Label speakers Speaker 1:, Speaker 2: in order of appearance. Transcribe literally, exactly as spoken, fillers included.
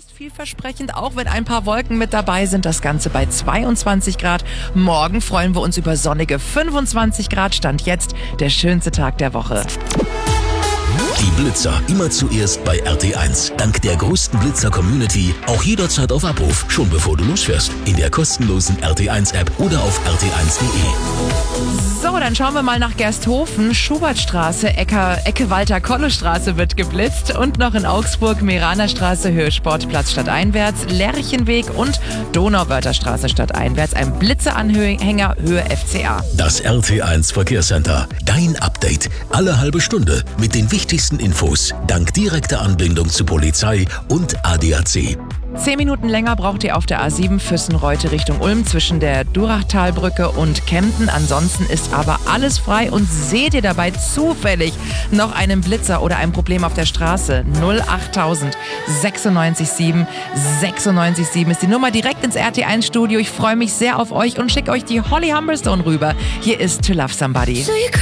Speaker 1: äußerst vielversprechend, auch wenn ein paar Wolken mit dabei sind. Das Ganze bei zweiundzwanzig Grad. Morgen freuen wir uns über sonnige fünfundzwanzig Grad. Stand jetzt der schönste Tag der Woche.
Speaker 2: Die Blitzer immer zuerst bei R T eins. Dank der größten Blitzer-Community auch jederzeit auf Abruf, schon bevor du losfährst. In der kostenlosen R T eins App oder auf r t eins punkt d e.
Speaker 1: So, dann schauen wir mal nach Gersthofen. Schubertstraße, Ecke, Ecke Walter-Kolle-Straße wird geblitzt. Und noch in Augsburg, Meranerstraße, Höhe Sportplatz stadteinwärts, Lerchenweg und Donauwörtherstraße stadteinwärts. Ein Blitzeanhänger, Höhe F C A.
Speaker 2: Das R T eins Verkehrscenter. Dein Update. Alle halbe Stunde mit den wichtigsten Infos. Dank direkter Anbindung zu Polizei und A D A C.
Speaker 1: Zehn Minuten länger braucht ihr auf der A sieben Füssen-Reute Richtung Ulm zwischen der Durachtalbrücke und Kempten. Ansonsten ist aber alles frei. Und seht ihr dabei zufällig noch einen Blitzer oder ein Problem auf der Straße? null achttausend sechsundneunzig sieben sechsundneunzig sieben ist die Nummer direkt ins R T eins Studio. Ich freue mich sehr auf euch und schicke euch die Holly Humberstone rüber. Hier ist To Love Somebody.